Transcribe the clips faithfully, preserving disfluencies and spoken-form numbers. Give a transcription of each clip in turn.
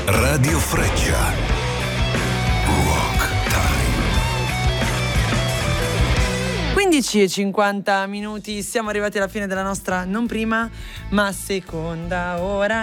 Radio Freccia. Rock Time. quindici e cinquanta minuti, siamo arrivati alla fine della nostra non prima ma seconda ora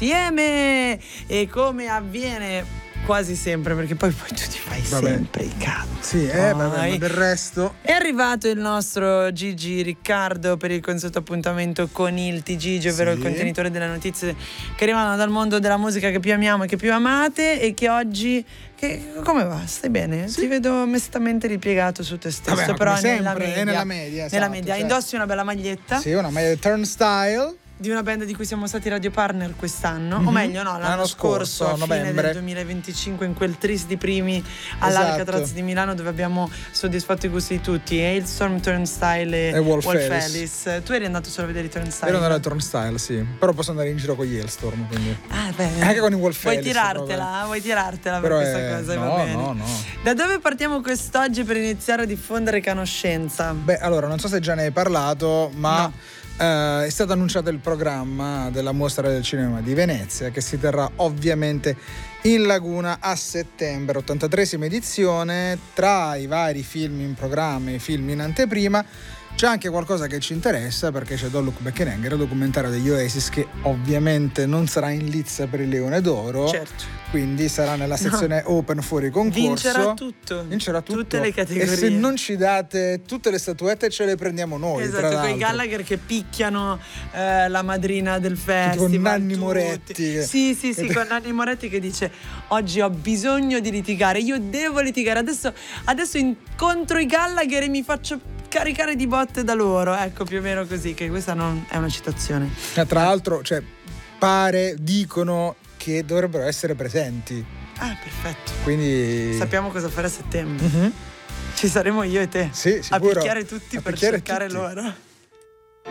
insieme, e come avviene quasi sempre, perché poi, poi tu ti fai vabbè. sempre i cazzi. Sì, eh, vabbè, ma del resto è arrivato il nostro Gigi Riccardo per il consueto appuntamento con il T G, ovvero sì. il contenitore delle notizie che arrivano dal mondo della musica che più amiamo e che più amate, e che oggi che, come va? Stai bene? Sì. Ti vedo mestamente ripiegato su te stesso. Vabbè, però come nella sempre, media, è nella media, esatto, nella media. cioè. Indossi una bella maglietta. Sì, una maglia Turnstile Di una band di cui siamo stati radio partner quest'anno, mm-hmm. o meglio no, l'anno, l'anno scorso, scorso, a fine novembre. del duemilaventicinque, in quel tris di primi all'Alcatraz Esatto. di Milano, dove abbiamo soddisfatto i gusti di tutti, Hailstorm, Turnstile e, E Wolf Wolf Alice. Alice. Tu eri andato solo a vedere i Turnstile? ero nella Turnstile, sì, però posso andare in giro con gli Hailstorm, quindi Ah, beh. anche con i Wolf Vuoi Alice, tirartela, proprio. vuoi tirartela Però per questa è... cosa, no, va bene. no, no. Da dove partiamo quest'oggi per iniziare a diffondere conoscenza? Beh, allora, non so se già ne hai parlato, ma No. eh, è stato annunciato il programma della Mostra del Cinema di Venezia, che si terrà ovviamente in Laguna a settembre, ottantatreesima edizione. Tra i vari film in programma e i film in anteprima c'è anche qualcosa che ci interessa, perché c'è Don't Look Back in Anger, il documentario degli Oasis, che ovviamente non sarà in lizza per il Leone d'Oro, Certo. quindi sarà nella sezione no. open fuori concorso. Vincerà tutto. Vincerà tutto. Tutte le categorie. E se non ci date tutte le statuette, ce le prendiamo noi. Esatto, tra quei l'altro. Gallagher che picchiano eh, la madrina del festival. Con Nanni tutti. Moretti. Sì, sì, sì, con Nanni Moretti che dice: oggi ho bisogno di litigare, io devo litigare. Adesso, adesso incontro i Gallagher e mi faccio caricare di botte da loro. Ecco, più o meno così, che questa non è una citazione. Tra l'altro, cioè, pare, dicono che dovrebbero essere presenti. Ah, perfetto. Quindi sappiamo cosa fare a settembre. Mm-hmm. Ci saremo io e te sì, a sicuro. picchiare tutti a per picchiare cercare tutti. loro.